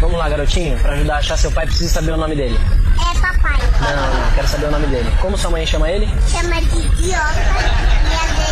Vamos lá, garotinho, pra ajudar a achar seu pai, precisa saber o nome dele. É papai. Não, quero saber o nome dele. Como sua mãe chama ele? Chama de idiota e a